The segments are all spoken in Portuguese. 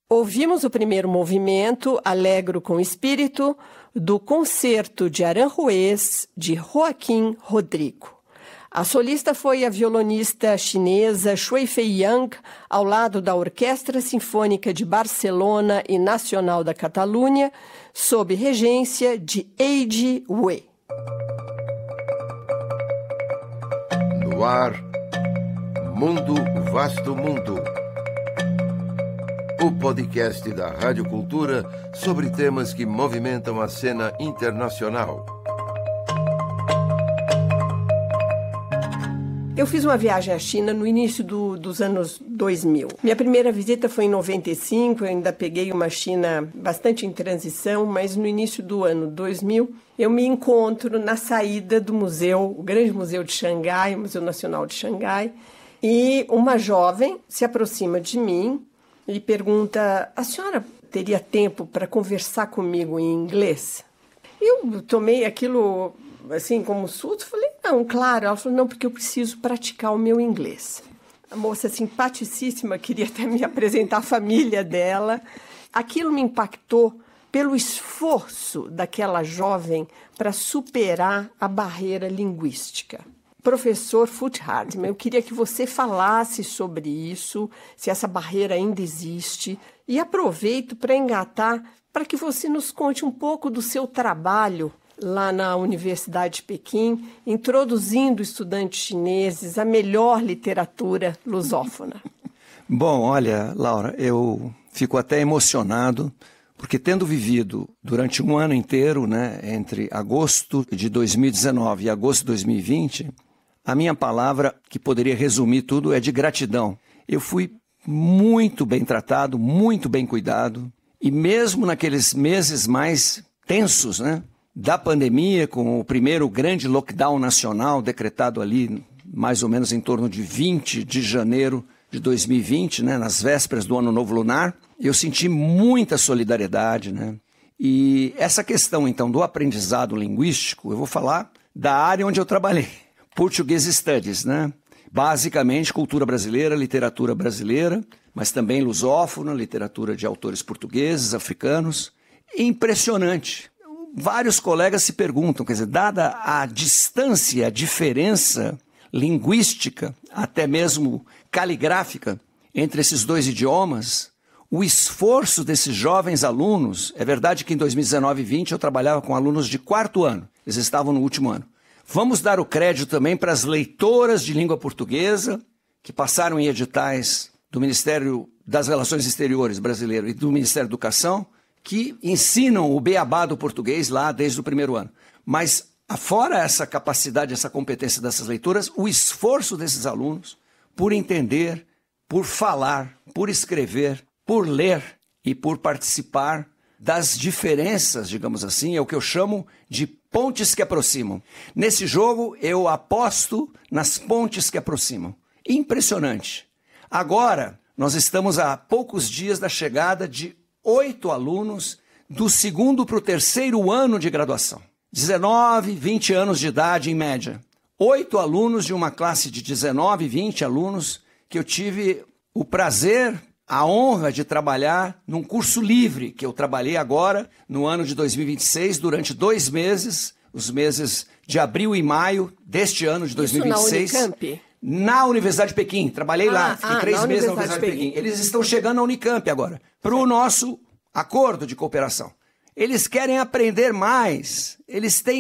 Ouvimos o primeiro movimento, Alegro com Espírito, do Concerto de Aranjuez, de Joaquim Rodrigo. A solista foi a violonista chinesa Shui Fei Yang, ao lado da Orquestra Sinfônica de Barcelona e Nacional da Catalunha, sob regência de Eiji Wei. No ar, Mundo Vasto Mundo. O podcast da Rádio Cultura sobre temas que movimentam a cena internacional. Eu fiz uma viagem à China no início dos anos 2000. Minha primeira visita foi em 95, eu ainda peguei uma China bastante em transição, mas no início do ano 2000 eu me encontro na saída do museu, o grande museu de Xangai, o Museu Nacional de Xangai, e uma jovem se aproxima de mim e pergunta: a senhora teria tempo para conversar comigo em inglês? Eu tomei aquilo assim como susto, falei: não, claro. Ela falou: não, porque eu preciso praticar o meu inglês. A moça simpaticíssima queria até me apresentar a família dela. Aquilo me impactou pelo esforço daquela jovem para superar a barreira linguística. Professor Foothardman, eu queria que você falasse sobre isso, se essa barreira ainda existe, e aproveito para engatar para que você nos conte um pouco do seu trabalho lá na Universidade de Pequim, introduzindo estudantes chineses à melhor literatura lusófona. Bom, olha, Laura, eu fico até emocionado, porque tendo vivido durante um ano inteiro, né, entre agosto de 2019 e agosto de 2020, a minha palavra, que poderia resumir tudo, é de gratidão. Eu fui muito bem tratado, muito bem cuidado, e mesmo naqueles meses mais tensos, né, da pandemia, com o primeiro grande lockdown nacional decretado ali mais ou menos em torno de 20 de janeiro de 2020, né, nas vésperas do Ano Novo Lunar, eu senti muita solidariedade, né? E essa questão, então, do aprendizado linguístico, eu vou falar da área onde eu trabalhei. Portuguese Studies, né? Basicamente, cultura brasileira, literatura brasileira, mas também lusófona, literatura de autores portugueses, africanos. Impressionante. Vários colegas se perguntam, quer dizer, dada a distância, a diferença linguística, até mesmo caligráfica, entre esses dois idiomas, o esforço desses jovens alunos, é verdade que em 2019 e 20 eu trabalhava com alunos de quarto ano, eles estavam no último ano. Vamos dar o crédito também para as leitoras de língua portuguesa, que passaram em editais do Ministério das Relações Exteriores brasileiro e do Ministério da Educação, que ensinam o beabá do português lá desde o primeiro ano. Mas, afora essa capacidade, essa competência dessas leitoras, o esforço desses alunos por entender, por falar, por escrever, por ler e por participar das diferenças, digamos assim, é o que eu chamo de pontes que aproximam. Nesse jogo, eu aposto nas pontes que aproximam. Impressionante. Agora, nós estamos a poucos dias da chegada de 8 alunos do segundo para o terceiro ano de graduação. 19, 20 anos de idade, em média. 8 alunos de uma classe de 19, 20 alunos que eu tive o prazer, a honra de trabalhar num curso livre, que eu trabalhei agora, no ano de 2026, durante 2 meses, os meses de abril e maio deste ano de 2026. Isso na Unicamp? Na Universidade de Pequim. Trabalhei lá, fiquei 3 meses na Universidade de Pequim. Eles estão chegando na Unicamp agora, para o nosso acordo de cooperação. Eles querem aprender mais, eles têm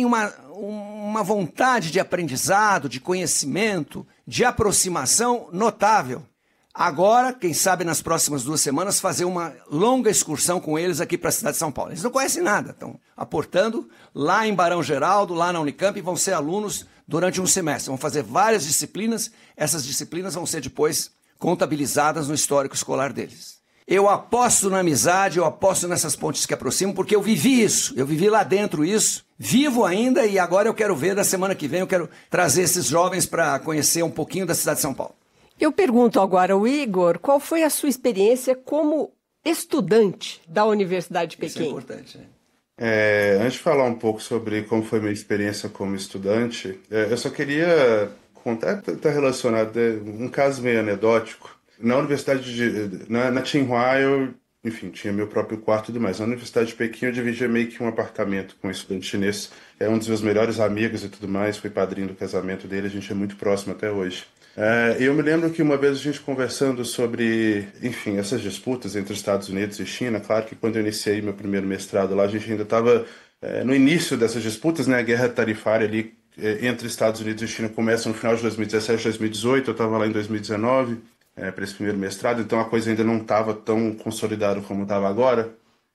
uma vontade de aprendizado, de conhecimento, de aproximação notável. Agora, quem sabe nas próximas 2 semanas, fazer uma longa excursão com eles aqui para a cidade de São Paulo. Eles não conhecem nada, estão aportando lá em Barão Geraldo, lá na Unicamp, e vão ser alunos durante um semestre. Vão fazer várias disciplinas, essas disciplinas vão ser depois contabilizadas no histórico escolar deles. Eu aposto na amizade, eu aposto nessas pontes que aproximam, porque eu vivi isso, eu vivi lá dentro isso, vivo ainda, e agora eu quero ver, da semana que vem, eu quero trazer esses jovens para conhecer um pouquinho da cidade de São Paulo. Eu pergunto agora ao Igor, qual foi a sua experiência como estudante da Universidade de Pequim? Isso é importante, né? Antes de falar um pouco sobre como foi minha experiência como estudante, eu só queria contar, está relacionado, um caso meio anedótico. Na Universidade na Tsinghua, eu enfim, tinha meu próprio quarto e tudo mais. Na Universidade de Pequim eu dividia meio que um apartamento com um estudante chinês. É um dos meus melhores amigos e tudo mais, fui padrinho do casamento dele, a gente é muito próximo até hoje. Eu me lembro que uma vez a gente conversando sobre, enfim, essas disputas entre Estados Unidos e China, claro que quando eu iniciei meu primeiro mestrado lá, a gente ainda estava no início dessas disputas, né, a guerra tarifária ali entre Estados Unidos e China começa no final de 2017, 2018, eu estava lá em 2019 para esse primeiro mestrado, então a coisa ainda não estava tão consolidada como estava agora.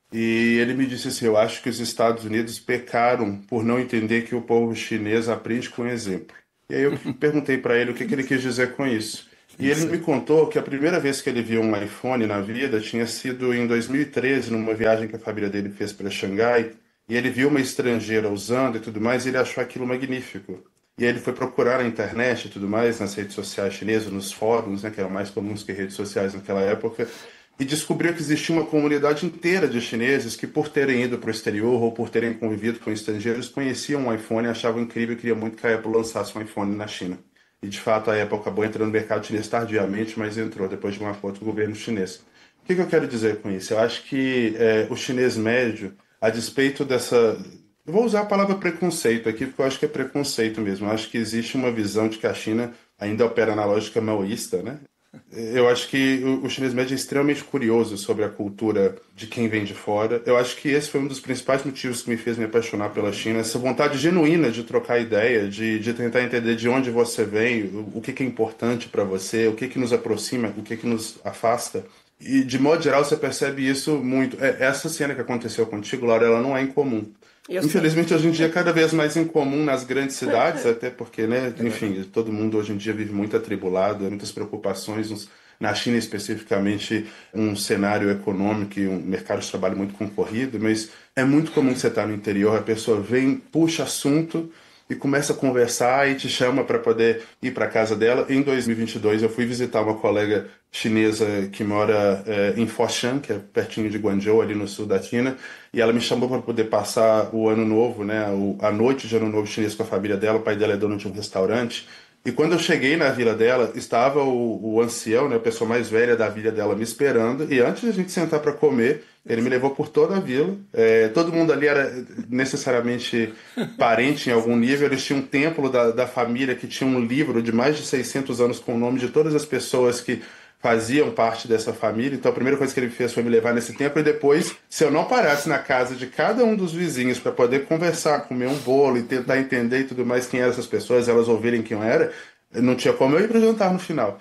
E ele me disse assim, eu acho que os Estados Unidos pecaram por não entender que o povo chinês aprende com exemplo. E aí eu perguntei para ele o que ele quis dizer com isso. E ele me contou que a primeira vez que ele viu um iPhone na vida tinha sido em 2013, numa viagem que a família dele fez para Xangai, e ele viu uma estrangeira usando e tudo mais, e ele achou aquilo magnífico. E aí ele foi procurar na internet e tudo mais, nas redes sociais chinesas, nos fóruns, né, que eram mais comuns que redes sociais naquela época, e descobriu que existia uma comunidade inteira de chineses que, por terem ido para o exterior ou por terem convivido com estrangeiros, conheciam um iPhone, achavam incrível e queriam muito que a Apple lançasse um iPhone na China. E, de fato, a Apple acabou entrando no mercado chinês tardiamente, mas entrou depois de um acordo com o governo chinês. O que eu quero dizer com isso? Eu acho que o chinês médio, a despeito dessa... Eu vou usar a palavra preconceito aqui, porque eu acho que é preconceito mesmo. Eu acho que existe uma visão de que a China ainda opera na lógica maoísta, né? Eu acho que o chinês médio é extremamente curioso sobre a cultura de quem vem de fora. Eu acho que esse foi um dos principais motivos que me fez me apaixonar pela China. Essa vontade genuína de trocar ideia, de tentar entender de onde você vem, o que é importante para você, o que nos aproxima, o que nos afasta. E, de modo geral, você percebe isso muito. Essa cena que aconteceu contigo, Laura, ela não é incomum. Infelizmente, hoje em dia é cada vez mais incomum nas grandes cidades, até porque, né, enfim, todo mundo hoje em dia vive muito atribulado, muitas preocupações, na China especificamente, um cenário econômico e um mercado de trabalho muito concorrido, mas é muito comum você estar no interior, a pessoa vem, puxa assunto e começa a conversar e te chama para poder ir para casa dela. Em 2022, eu fui visitar uma colega chinesa que mora em Foshan, que é pertinho de Guangzhou, ali no sul da China, e ela me chamou para poder passar o ano novo, né, a noite de ano novo chinês com a família dela. O pai dela é dono de um restaurante. E quando eu cheguei na vila dela, estava o ancião, né, a pessoa mais velha da vila dela, me esperando. E antes de a gente sentar para comer, ele me levou por toda a vila. Todo mundo ali era necessariamente parente em algum nível. Eles tinham um templo da família que tinha um livro de mais de 600 anos com o nome de todas as pessoas que faziam parte dessa família. Então a primeira coisa que ele fez foi me levar nesse templo, e depois, se eu não parasse na casa de cada um dos vizinhos para poder conversar, comer um bolo e tentar entender e tudo mais quem eram essas pessoas, elas ouvirem quem eu era, não tinha como eu ir para o jantar no final.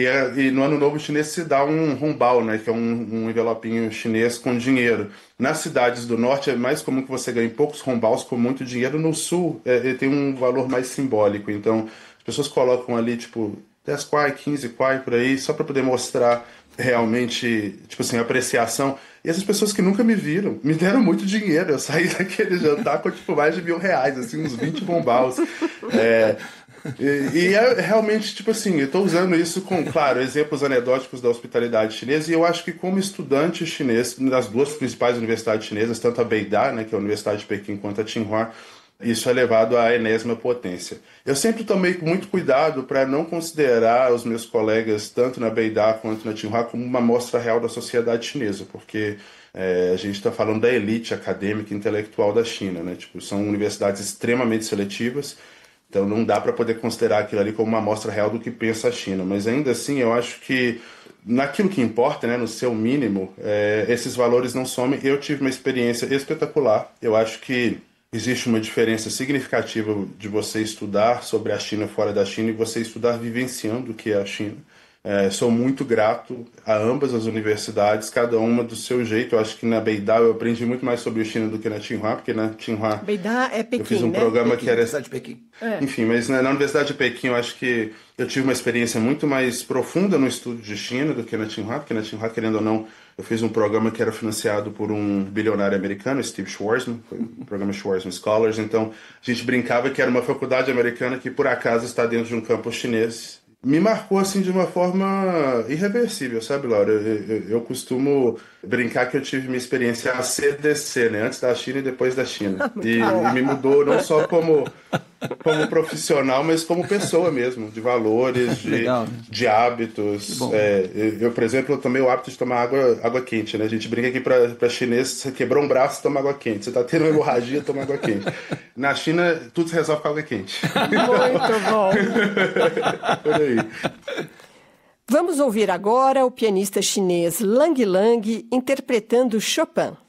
E no Ano Novo Chinês se dá um hongbao, né, que é um envelopinho chinês com dinheiro. Nas cidades do norte é mais comum que você ganhe poucos hongbaos com muito dinheiro. No sul tem um valor mais simbólico. Então as pessoas colocam ali tipo 10 kwai, 15 kwai por aí, só para poder mostrar realmente, tipo assim, apreciação. E essas pessoas que nunca me viram, me deram muito dinheiro. Eu saí daquele jantar com tipo mais de R$1.000, assim, uns 20 hongbaos. E é realmente, tipo assim, eu estou usando isso com, claro, exemplos anedóticos da hospitalidade chinesa, e eu acho que como estudante chinês, nas duas principais universidades chinesas, tanto a Beida, né, que é a Universidade de Pequim, quanto a Tsinghua, isso é levado à enésima potência. Eu sempre tomei muito cuidado para não considerar os meus colegas, tanto na Beida quanto na Tsinghua, como uma amostra real da sociedade chinesa, porque a gente está falando da elite acadêmica e intelectual da China, né? Tipo, são universidades extremamente seletivas. Então não dá para poder considerar aquilo ali como uma amostra real do que pensa a China. Mas ainda assim, eu acho que naquilo que importa, né, no seu mínimo, esses valores não somem. Eu tive uma experiência espetacular. Eu acho que existe uma diferença significativa de você estudar sobre a China fora da China e você estudar vivenciando o que é a China. Sou muito grato a ambas as universidades, cada uma do seu jeito. Eu acho que na Beida eu aprendi muito mais sobre a China do que na Tsinghua, porque na Tsinghua Beida é Pequim, eu fiz um né? programa Pequim. que era... Universidade de Pequim. Enfim, mas na Universidade de Pequim eu acho que eu tive uma experiência muito mais profunda no estudo de China do que na Tsinghua, porque na Tsinghua, querendo ou não, eu fiz um programa que era financiado por um bilionário americano, Steve Schwarzman, foi o programa Schwarzman Scholars. Então a gente brincava que era uma faculdade americana que por acaso está dentro de um campus chinês. Me marcou assim de uma forma irreversível, sabe, Laura? Eu costumo brincar que eu tive minha experiência ACDC, né? Antes da China e depois da China. E me mudou não só como como profissional, mas como pessoa mesmo, de valores, de hábitos. Eu, por exemplo, eu tomei o hábito de tomar água quente, né? A gente brinca aqui para chinês, você quebrou um braço, toma água quente. Você tá tendo uma hemorragia, toma água quente. Na China, tudo se resolve com água quente. Muito bom. Por aí. Vamos ouvir agora o pianista chinês Lang Lang interpretando Chopin.